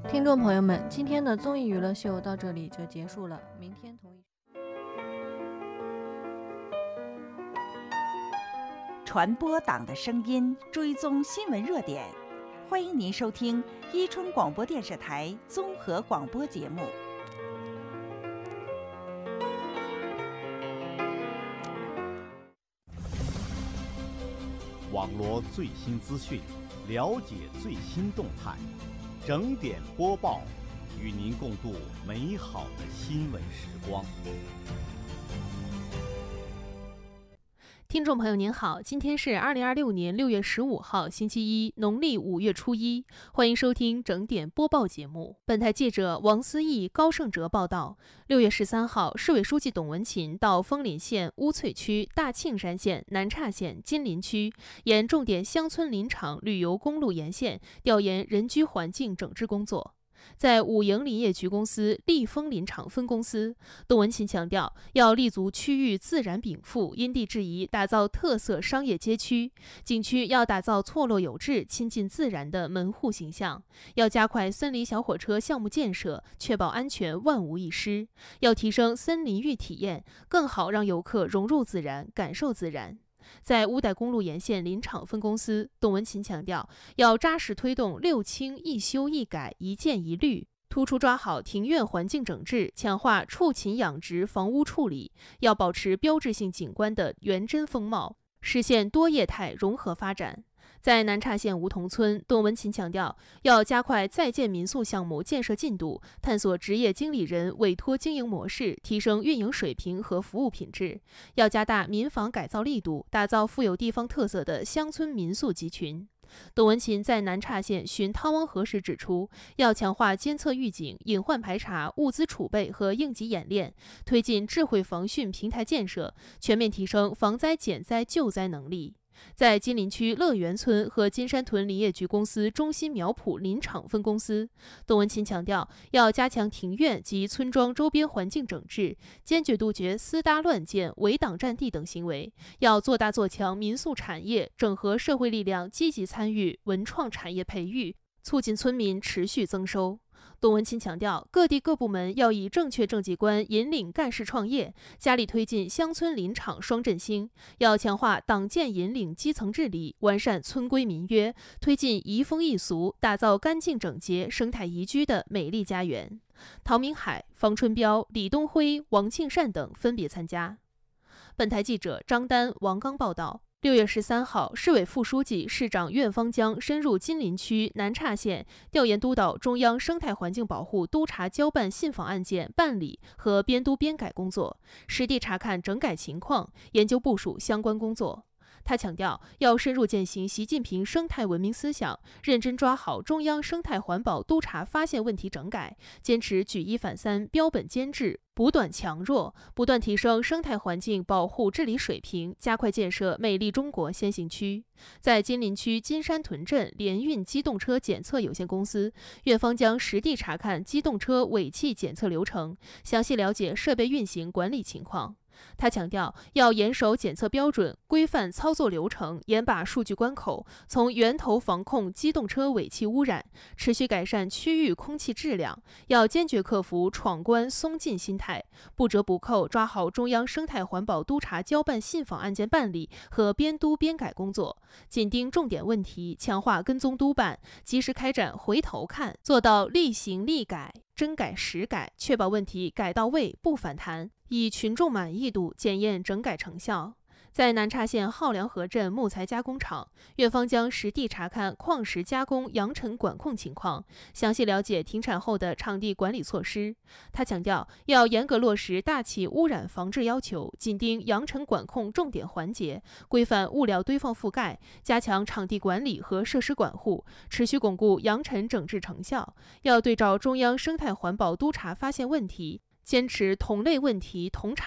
听众朋友们，今天的综艺娱乐秀到这里就结束了，明天同一传播党的声音，追踪新闻热点，欢迎您收听伊春广播电视台综合广播节目。 网罗最新资讯，了解最新动态，整点播报，与您共度美好的新闻时光。 听众朋友您好，今天是2026年6月15号星期一，农历5月初一，欢迎收听整点播报节目。本台记者王思义、高胜哲报道，6月13号，市委书记董文勤到枫林县乌翠区、大庆山县、南岔县、金陵区沿重点乡村林场旅游公路沿线调研人居环境整治工作。在五营林业局公司立枫林场分公司，董文勤强调，要立足区域自然禀赋，因地制宜打造特色商业街区，景区要打造错落有致、亲近自然的门户形象，要加快森林小火车项目建设，确保安全万无一失，要提升森林浴体验，更好让游客融入自然、感受自然。在乌代公路沿线林场分公司，董文勤强调，要扎实推动六清一修一改一建一绿，突出抓好庭院环境整治，强化畜禽养殖房屋处理，要保持标志性景观的原真风貌，实现多业态融合发展。在南岔县梧桐村，董文勤强调，要加快在建民宿项目建设进度，探索职业经理人委托经营模式，提升运营水平和服务品质。要加大民房改造力度，打造富有地方特色的乡村民宿集群。董文勤在南岔县巡汤汪河时指出，要强化监测预警、隐患排查、物资储备和应急演练，推进智慧防汛平台建设，全面提升防灾减灾救灾能力。在金陵区乐园村和金山屯林业局公司中心苗圃林场分公司，董文勤强调，要加强庭院及村庄周边环境整治，坚决杜绝私搭乱建、围挡占地等行为，要做大做强民宿产业，整合社会力量，积极参与文创产业培育，促进村民持续增收。董文勤强调，各地各部门要以正确政绩观引领干事创业，加力推进乡村林场双振兴，要强化党建引领基层治理，完善村规民约，推进移风易俗，打造干净整洁、生态宜居的美丽家园。陶明海、方春彪、李东辉、王庆善等分别参加。本台记者张丹、王刚报道。6月13号，市委副书记、市长苑方江深入金陵区南岔县，调研督导中央生态环境保护督查交办信访案件办理和编督编改工作，实地查看整改情况，研究部署相关工作。他强调，要深入践行习近平生态文明思想，认真抓好中央生态环保督查发现问题整改，坚持举一反三、标本兼治，补短强弱，不断提升生态环境保护治理水平，加快建设美丽中国先行区。在金陵区金山屯镇联运机动车检测有限公司，苑方将实地查看机动车尾气检测流程，详细了解设备运行管理情况。他强调，要严守检测标准，规范操作流程，严把数据关口，从源头防控机动车尾气污染，持续改善区域空气质量。要坚决克服闯关松劲心态，不折不扣抓好中央生态环保督查交办信访案件办理和编督编改工作，紧盯重点问题，强化跟踪督办，及时开展回头看，做到立行立改，真改实改，确保问题改到位不反弹，以群众满意度检验整改成效。在南岔县浩良河镇木材加工厂，苑方将实地查看矿石加工扬尘管控情况，详细了解停产后的场地管理措施。他强调，要严格落实大气污染防治要求，紧盯扬尘管控重点环节，规范物料堆放覆盖，加强场地管理和设施管护，持续巩固扬尘整治成效。要对照中央生态环保督查发现问题，坚持同类问题同查